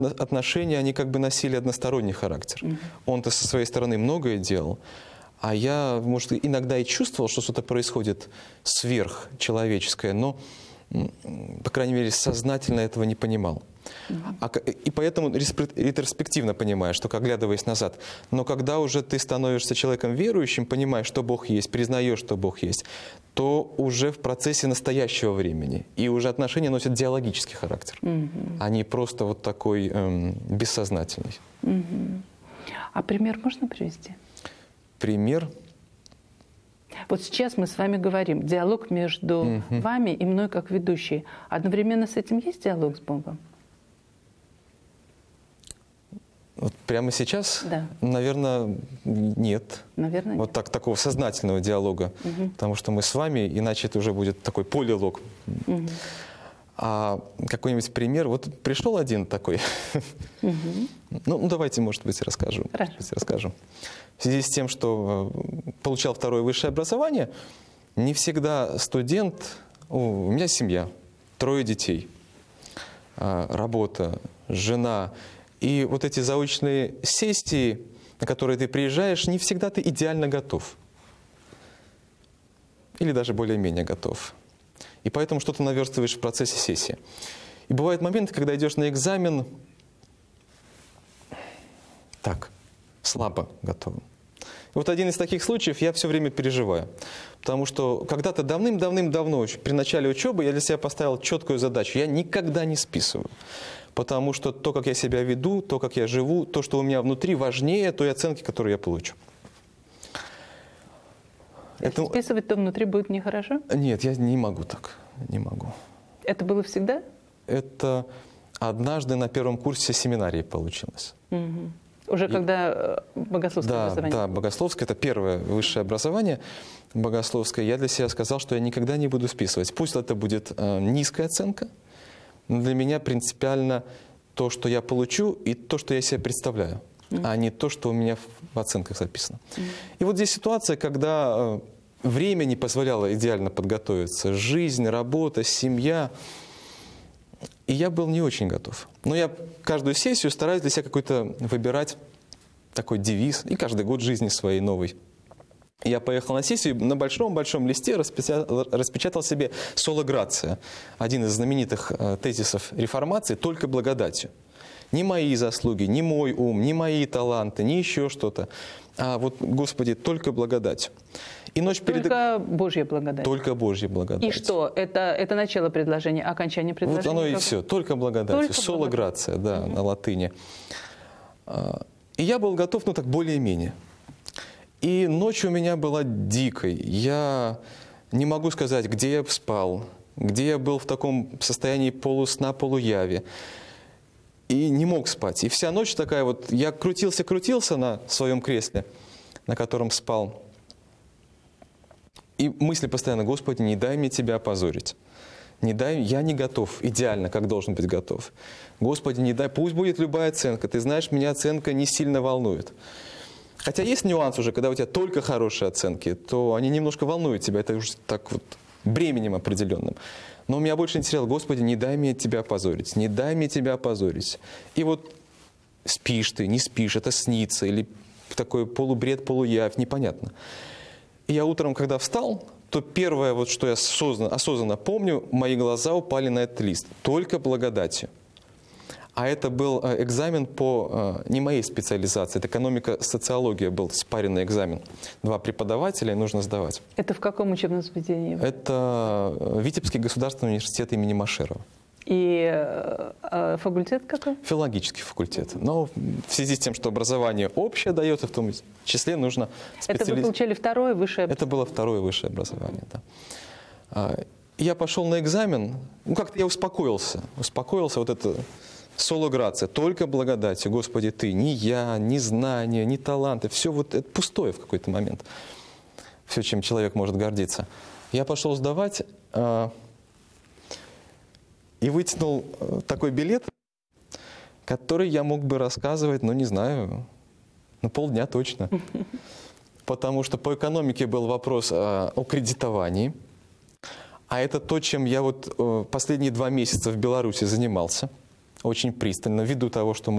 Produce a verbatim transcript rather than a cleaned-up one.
отношения, они как бы носили односторонний характер. Mm-hmm. Он-то со своей стороны многое делал, а я, может, иногда и чувствовал, что что-то происходит сверхчеловеческое, но, по крайней мере, сознательно этого не понимал. Mm-hmm. А, и поэтому ретроспективно понимаешь, только оглядываясь назад. Но когда уже ты становишься человеком верующим, понимаешь, что Бог есть, признаешь, что Бог есть, то уже в процессе настоящего времени. И уже отношения носят диалогический характер, mm-hmm. а не просто вот такой эм, бессознательный. Mm-hmm. А пример можно привести? Пример? Вот сейчас мы с вами говорим, диалог между mm-hmm. вами и мной как ведущей. Одновременно с этим есть диалог с Богом? Вот прямо сейчас, да. наверное, нет. Наверное, вот нет. Так, такого сознательного диалога, угу. потому что мы с вами, иначе это уже будет такой полилог. Угу. А какой-нибудь пример? Вот пришел один такой. Угу. Ну, ну, давайте, может быть, расскажу. Хорошо. Может быть, расскажу. В связи с тем, что получал второе высшее образование, не всегда студент... О, у меня семья, трое детей, работа, жена... И вот эти заочные сессии, на которые ты приезжаешь, не всегда ты идеально готов. Или даже более-менее готов. И поэтому что-то наверстываешь в процессе сессии. И бывают моменты, когда идешь на экзамен так, слабо готовым. И вот один из таких случаев я все время переживаю. Потому что когда-то давным-давным-давно, при начале учебы, я для себя поставил четкую задачу. Я никогда не списываю. Потому что то, как я себя веду, то, как я живу, то, что у меня внутри, важнее той оценки, которую я получу. Если Это... списывать, то внутри будет нехорошо? Нет, я не могу так. Не могу. Это было всегда? Это однажды на первом курсе семинарии получилось. Угу. Уже И... когда богословское да, образование? Да, богословское. Это первое высшее образование богословское. Я для себя сказал, что я никогда не буду списывать. Пусть это будет э, низкая оценка, но для меня принципиально то, что я получу, и то, что я себе представляю, mm. а не то, что у меня в оценках записано. Mm. И вот здесь ситуация, когда время не позволяло идеально подготовиться. Жизнь, работа, семья. И я был не очень готов. Но я каждую сессию стараюсь для себя какой-то выбирать такой девиз. И каждый год жизни своей новой. Я поехал на сессию, на большом-большом листе распечатал, распечатал себе «Соло грация», один из знаменитых э, тезисов реформации, «только благодатью». Не мои заслуги, не мой ум, не мои таланты, не еще что-то. А вот, Господи, только благодатью. И ночь только перед... Божья благодать. Только Божья благодать. И что? Это, это начало предложения, окончание предложения? Вот оно и как? все. Только благодатью. «Соло грация», да, угу. на латыни. И я был готов, ну так, более-менее. И ночь у меня была дикой. Я не могу сказать, где я спал, где я был в таком состоянии полусна, полуяви. И не мог спать. И вся ночь такая вот, я крутился-крутился на своем кресле, на котором спал. И мысли постоянно: Господи, не дай мне Тебя опозорить. Не дай, я не готов идеально, как должен быть готов. Господи, не дай, пусть будет любая оценка. Ты знаешь, меня оценка не сильно волнует. Хотя есть нюанс уже, когда у тебя только хорошие оценки, то они немножко волнуют тебя, это уже так вот бременем определенным. Но меня больше интересовало: Господи, не дай мне Тебя опозорить, не дай мне Тебя опозорить. И вот спишь ты, не спишь, это снится, или такой полубред, полуявь, непонятно. И я утром, когда встал, то первое, вот, что я осознанно, осознанно помню, мои глаза упали на этот лист. Только благодатью. А это был экзамен по не моей специализации, это экономика, социология был спаренный экзамен. Два преподавателя, и нужно сдавать. Это в каком учебном заведении? Это Витебский государственный университет имени Машерова. И э, факультет какой? Филологический факультет. Но в связи с тем, что образование общее дается, в том числе нужно специализироваться. Это вы получали второе высшее образование? Это было второе высшее образование, да. Я пошел на экзамен, ну как-то я успокоился. Успокоился, вот это... «Соло грация», только благодатью, Господи, Ты, ни я, ни знания, ни таланты, все вот это пустое в какой-то момент, все, чем человек может гордиться. Я пошел сдавать э, и вытянул такой билет, который я мог бы рассказывать, ну не знаю, на полдня точно. Потому что по экономике был вопрос э, о кредитовании, а это то, чем я вот э, последние два месяца в Беларуси занимался. очень пристально, ввиду того, что мы